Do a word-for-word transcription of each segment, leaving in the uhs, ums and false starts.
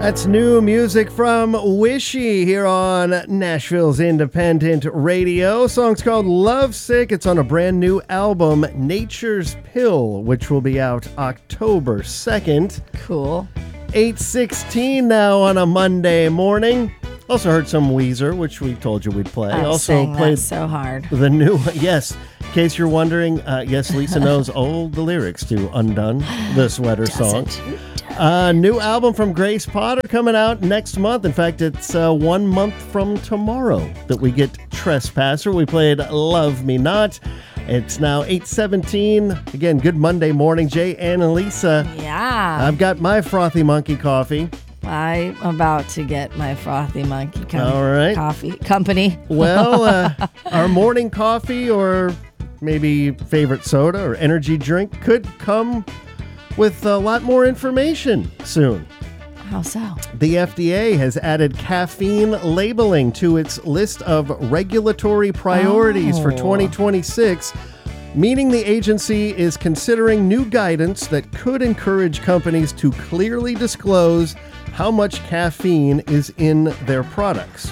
That's new music from Wishy here on Nashville's Independent Radio. Song's called Lovesick. It's on a brand new album, Nature's Pill, which will be out October second. Cool. eight sixteen now on a Monday morning. Also heard some Weezer, which we told you we'd play. I also sang played that so hard. The new one. Yes. In case you're wondering, uh, yes, Lisa knows all the lyrics to Undone, the sweater song. Uh, new album from Grace Potter coming out next month. In fact, it's uh, one month from tomorrow that we get Trespasser. We played Love Me Not. It's now eight seventeen. Again, good Monday morning, Jay, Ann, and Lisa. Yeah. I've got my Frothy Monkey coffee. I'm about to get my Frothy Monkey com- All right. coffee company. Well, uh, our morning coffee or maybe favorite soda or energy drink could come with a lot more information soon. How so? The F D A has added caffeine labeling to its list of regulatory priorities oh. for twenty twenty-six, meaning the agency is considering new guidance that could encourage companies to clearly disclose how much caffeine is in their products.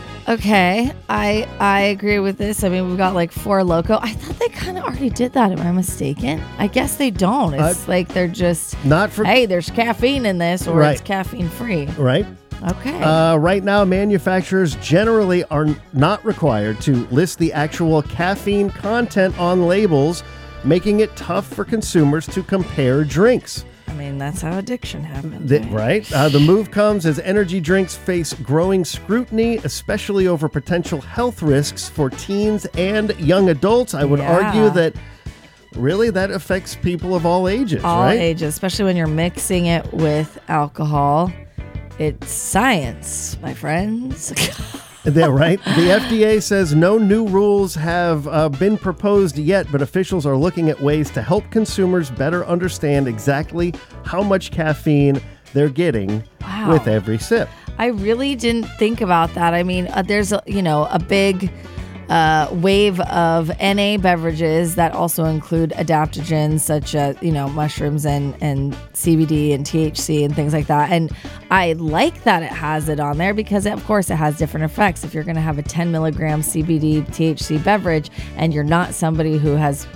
Okay, I I agree with this. I mean, we've got like Four Loko. I thought they kind of already did that. Am I mistaken? I guess they don't. It's uh, like they're just not for. Hey, there's caffeine in this, or right. it's caffeine free. Right. Okay. Uh, right now, manufacturers generally are not required to list the actual caffeine content on labels, making it tough for consumers to compare drinks. I mean, that's how addiction happens. The, right. Uh, the move comes as energy drinks face growing scrutiny, especially over potential health risks for teens and young adults. I would yeah. argue that really that affects people of all ages, all right? All ages, especially when you're mixing it with alcohol. It's science, my friends. Yeah, right. The F D A says no new rules have uh, been proposed yet, but officials are looking at ways to help consumers better understand exactly how much caffeine they're getting wow. with every sip. I really didn't think about that. I mean, uh, there's a, you know a big uh, wave of N A beverages that also include adaptogens such as you know mushrooms and and C B D and T H C and things like that. And I like that it has it on there because of course it has different effects. If you're going to have a ten milligram C B D T H C beverage and you're not somebody who has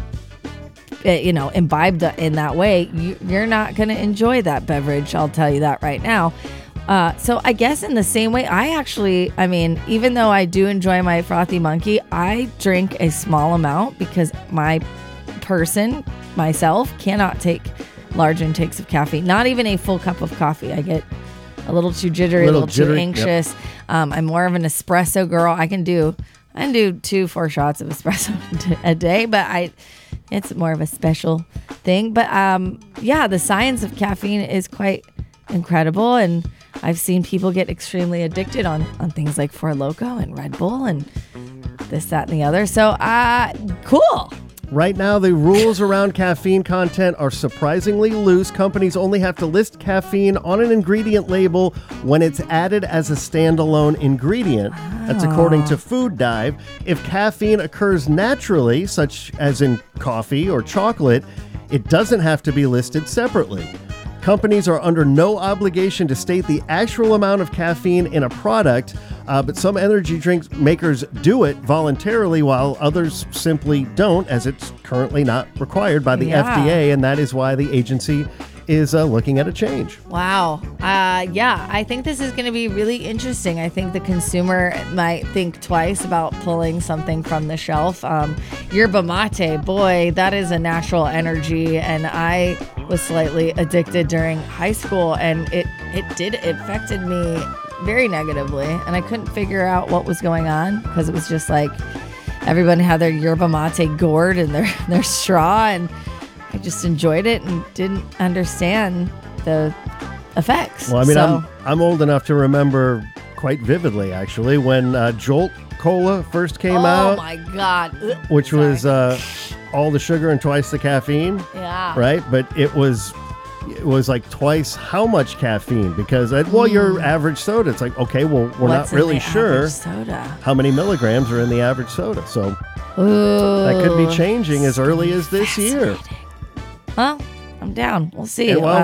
you know imbibed in that way, you, you're not going to enjoy that beverage. I'll tell you that right now. Uh, so I guess in the same way, I actually, I mean, even though I do enjoy my Frothy Monkey, I drink a small amount because my person, myself, cannot take large intakes of caffeine. Not even a full cup of coffee. I get a little too jittery, a little, little jittery, too anxious. Yep. Um, I'm more of an espresso girl. I can do, I can do two, four shots of espresso a day, but I, it's more of a special thing. But um, yeah, the science of caffeine is quite incredible, and I've seen people get extremely addicted on, on things like Four Loko and Red Bull and this, that, and the other. So, uh, cool. Right now, the rules around caffeine content are surprisingly loose. Companies only have to list caffeine on an ingredient label when it's added as a standalone ingredient. Oh. That's according to Food Dive. If caffeine occurs naturally, such as in coffee or chocolate, it doesn't have to be listed separately. Companies are under no obligation to state the actual amount of caffeine in a product, uh, but some energy drink makers do it voluntarily while others simply don't, as it's currently not required by the yeah. F D A, and that is why the agency is uh, looking at a change. Wow. Uh, yeah, I think this is going to be really interesting. I think the consumer might think twice about pulling something from the shelf. Um, yerba mate, boy, that is a natural energy, and I was slightly addicted during high school, and it, it did it affected me very negatively, and I couldn't figure out what was going on because it was just like everybody had their yerba mate gourd and their, their straw, and I just enjoyed it and didn't understand the effects. Well, I mean, so, I'm I'm old enough to remember quite vividly, actually, when uh, Jolt Cola first came oh out. Oh, my God. Ugh, which sorry. was uh, all the sugar and twice the caffeine. Yeah. Right? But it was it was like twice how much caffeine because, uh, well, mm. your average soda, it's like, okay, well, we're What's not really in the sure soda? how many milligrams are in the average soda. So Ooh, that could be changing as early as this year. Well, I'm down. We'll see. And while uh, we're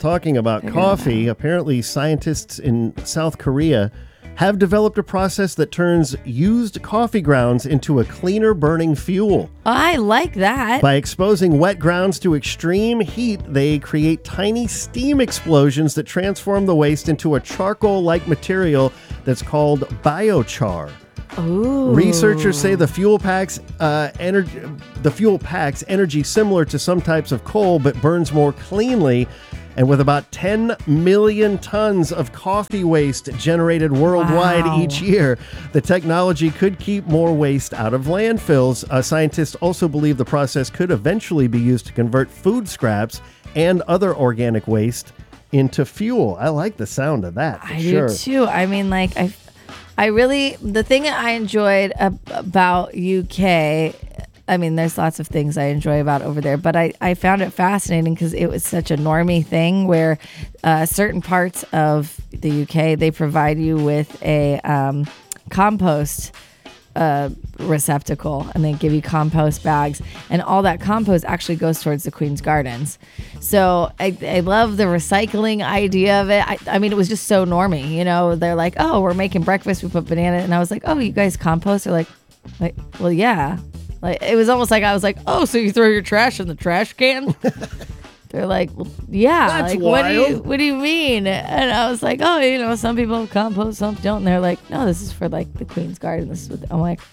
talking about Figure coffee, apparently scientists in South Korea have developed a process that turns used coffee grounds into a cleaner burning fuel. I like that. By exposing wet grounds to extreme heat, they create tiny steam explosions that transform the waste into a charcoal-like material that's called biochar. Ooh. Researchers say the fuel packs uh, energy, the fuel packs energy similar to some types of coal, but burns more cleanly. And with about ten million tons of coffee waste generated worldwide Wow. each year, the technology could keep more waste out of landfills. Uh, scientists also believe the process could eventually be used to convert food scraps and other organic waste into fuel. I like the sound of that. For I sure. do too. I mean, like, I, I really, the thing I enjoyed ab- about U K, I mean, there's lots of things I enjoy about over there, but I, I found it fascinating because it was such a normie thing where uh, certain parts of the U K, they provide you with a um, compost uh, receptacle, and they give you compost bags, and all that compost actually goes towards the Queen's Gardens. So I, I love the recycling idea of it. I, I mean, it was just so normie, you know, they're like, oh, we're making breakfast, we put banana, and I was like, oh, you guys compost? They're like, like well, yeah. Like, it was almost like I was like, oh, so you throw your trash in the trash can? They're like, well, yeah. That's like, what do you wild. what do you mean? And I was like, oh, you know, some people compost, some don't. And they're like, no, this is for like the Queen's Garden. This is what I'm like.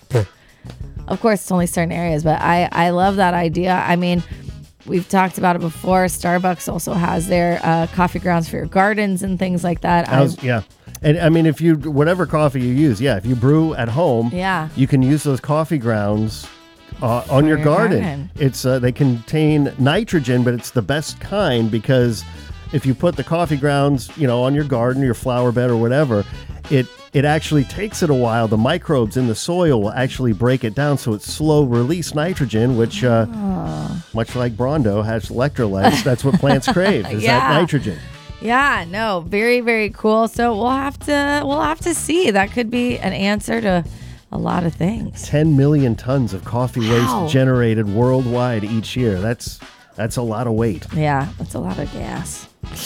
Of course, it's only certain areas, but I I love that idea. I mean, we've talked about it before. Starbucks also has their uh, coffee grounds for your gardens and things like that. I was, yeah. And I mean, if you, whatever coffee you use, yeah, if you brew at home, Yeah. you can use those coffee grounds uh, on your, your garden. garden. It's uh, they contain nitrogen, but it's the best kind because if you put the coffee grounds, you know, on your garden, your flower bed or whatever, it it actually takes it a while. The microbes in the soil will actually break it down, so it's slow release nitrogen, which uh, Oh. much like Brondo has electrolytes. That's what plants crave is Yeah. that nitrogen. Yeah, no, very, very cool. So we'll have to we'll have to see. That could be an answer to a lot of things. ten million tons of coffee Wow. waste generated worldwide each year. That's that's a lot of weight. Yeah, that's a lot of gas.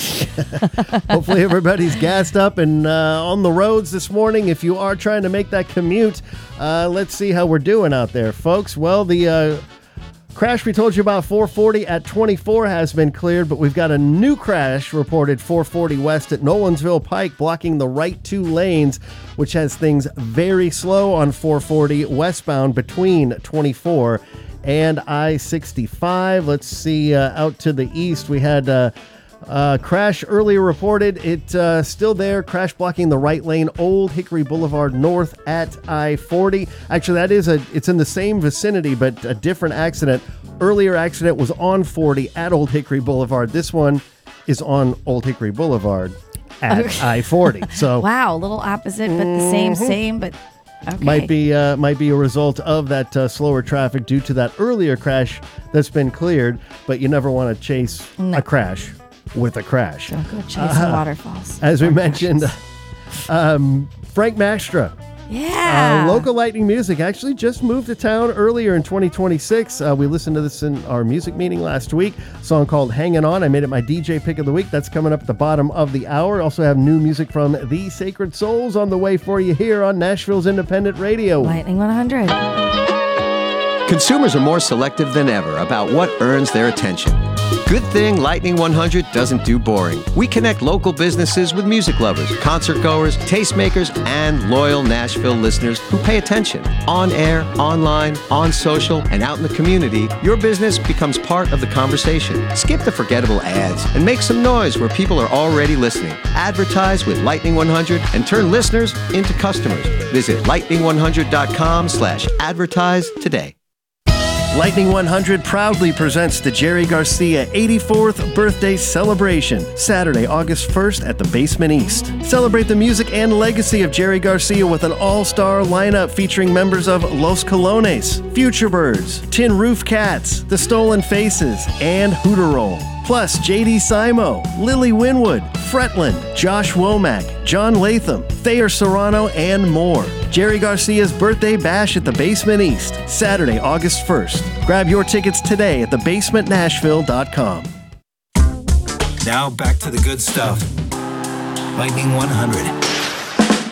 Hopefully everybody's gassed up and uh, on the roads this morning. If you are trying to make that commute, uh, let's see how we're doing out there, folks. Well, the uh, crash we told you about, four forty at twenty-four, has been cleared, but we've got a new crash reported four forty west at Nolansville Pike, blocking the right two lanes, which has things very slow on four forty westbound between twenty-four and I sixty-five. Let's see, uh, out to the east, we had uh, uh, crash earlier reported. It uh, still there, crash blocking the right lane, Old Hickory Boulevard north at I forty. Actually, that is a, it's in the same vicinity, but a different accident. Earlier accident was on forty at Old Hickory Boulevard. This one is on Old Hickory Boulevard at Okay. I forty. So Wow, a little opposite, but the same, same, but okay. might be uh, might be a result of that uh, slower traffic due to that earlier crash that's been cleared. But you never want to chase No. a crash with a crash. Don't go chasing waterfalls. As we or mentioned, crashes. um, Frank Mastra, Yeah. uh, Local Lightning Music, actually just moved to town earlier in twenty twenty-six. Uh, we listened to this in our music meeting last week. A song called Hanging On. I made it my D J pick of the week. That's coming up at the bottom of the hour. Also have new music from The Sacred Souls on the way for you here on Nashville's Independent Radio. Lightning one hundred. Consumers are more selective than ever about what earns their attention. Good thing Lightning one hundred doesn't do boring. We connect local businesses with music lovers, concert goers, tastemakers, and loyal Nashville listeners who pay attention. On air, online, on social, and out in the community, your business becomes part of the conversation. Skip the forgettable ads and make some noise where people are already listening. Advertise with Lightning one hundred and turn listeners into customers. Visit lightning one hundred dot com slash advertise today. Lightning one hundred proudly presents the Jerry Garcia eighty-fourth birthday celebration, Saturday, August first at the Basement East. Celebrate the music and legacy of Jerry Garcia with an all-star lineup featuring members of Los Colones, Future Birds, Tin Roof Cats, The Stolen Faces, and Hooterroll. Plus J D Simo, Lily Winwood, Fretland, Josh Womack, John Latham, Thayer Serrano, and more. Jerry Garcia's birthday bash at the Basement East, Saturday, August first. Grab your tickets today at the basement nashville dot com. Now back to the good stuff. Lightning one hundred.